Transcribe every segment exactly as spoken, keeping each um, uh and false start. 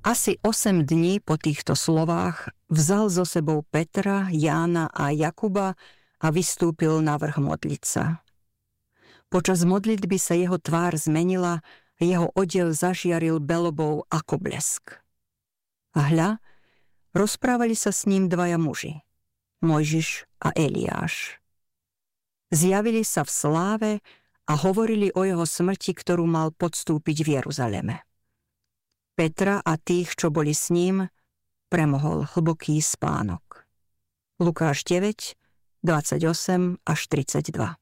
Asi osem dní po týchto slovách vzal so sebou Petra, Jána a Jakuba a vystúpil na vrch modliť sa. Počas modlitby sa jeho tvár zmenila a jeho odev zažiaril belobou ako blesk. A hľa, rozprávali sa s ním dvaja muži, Mojžiš a Eliáš. Zjavili sa v sláve a hovorili o jeho smrti, ktorú mal podstúpiť v Jeruzaleme. Petra a tých, čo boli s ním, premohol hlboký spánok. Lukáš deväť, dvadsaťosem až tridsaťdva.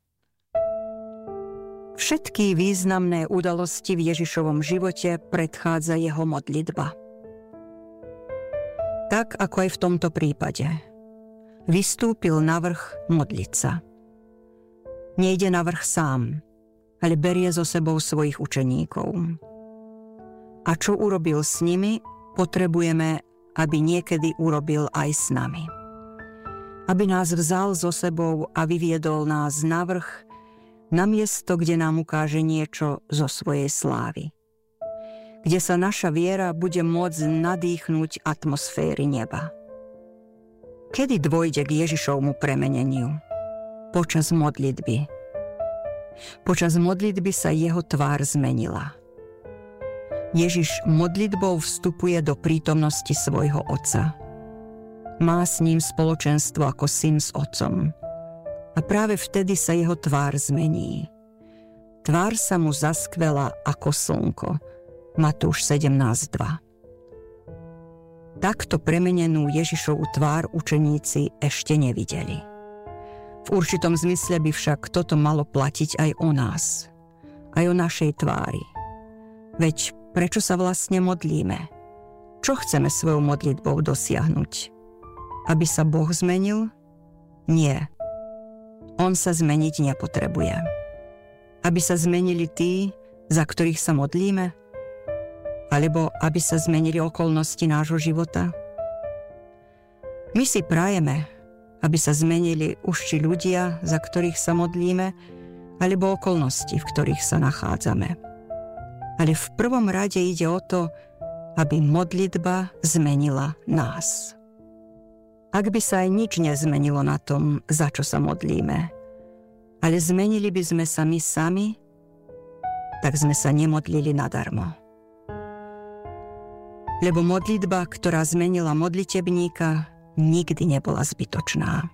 Všetky významné udalosti v Ježišovom živote predchádza jeho modlitba. Tak ako aj v tomto prípade. Vystúpil na vrch modliť sa. Nejde na vrch sám, ale berie so sebou svojich učeníkov. A čo urobil s nimi, potrebujeme, aby niekedy urobil aj s nami. Aby nás vzal so sebou a vyviedol nás na vrch, na miesto, kde nám ukáže niečo zo svojej slávy. Kde sa naša viera bude môcť nadýchnuť atmosféry neba. Kedy dôjde k Ježišovmu premeneniu? Počas modlitby. Počas modlitby sa jeho tvár zmenila. Ježiš modlitbou vstupuje do prítomnosti svojho Otca. Má s ním spoločenstvo ako syn s Otcom. A práve vtedy sa jeho tvár zmení. Tvár sa mu zaskvela ako slnko. Matúš sedemnásť dva. Takto premenenú Ježišovu tvár učeníci ešte nevideli. V určitom zmysle by však toto malo platiť aj o nás. Aj o našej tvári. Veď prečo sa vlastne modlíme? Čo chceme svojou modlitbou dosiahnuť? Aby sa Boh zmenil? Nie. On sa zmeniť nepotrebuje. Aby sa zmenili tí, za ktorých sa modlíme? Alebo aby sa zmenili okolnosti nášho života? My si prajeme, aby sa zmenili už či ľudia, za ktorých sa modlíme, alebo okolnosti, v ktorých sa nachádzame. Ale v prvom rade ide o to, aby modlitba zmenila nás. Ak by sa aj nič nezmenilo na tom, za čo sa modlíme, ale zmenili by sme sa my sami, tak sme sa nemodlili nadarmo. Lebo modlitba, ktorá zmenila modlitebníka, nikdy nebola zbytočná.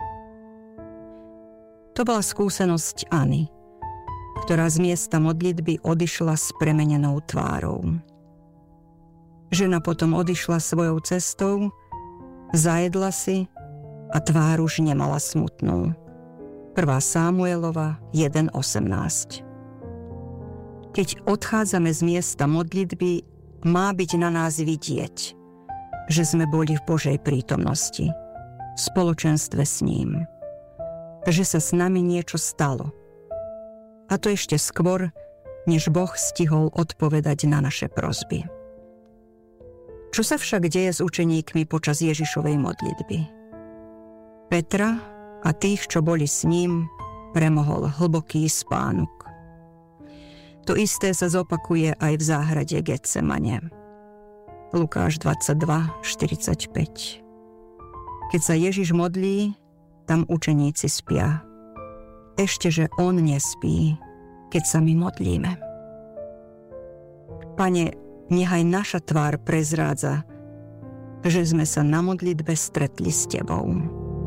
To bola skúsenosť Anny, ktorá z miesta modlitby odišla s premenenou tvárou. Žena potom odišla svojou cestou, zajedla si a tvár už nemala smutnú. prvá Samuelova jeden osemnásť. Keď odchádzame z miesta modlitby, má byť na nás vidieť, že sme boli v Božej prítomnosti, v spoločenstve s ním, že sa s nami niečo stalo. A to ešte skôr, než Boh stihol odpovedať na naše prosby. Čo sa však deje s učeníkmi počas Ježišovej modlitby? Petra a tých, čo boli s ním, premohol hlboký spánok. To isté sa zopakuje aj v záhrade Getsemane. Lukáš dvadsaťdva štyridsaťpäť. Keď sa Ježiš modlí, tam učeníci spia. Ešte, že on nespí, keď sa my modlíme. Pane, nechaj naša tvár prezrádza, že sme sa na modlitbe stretli s Tebou.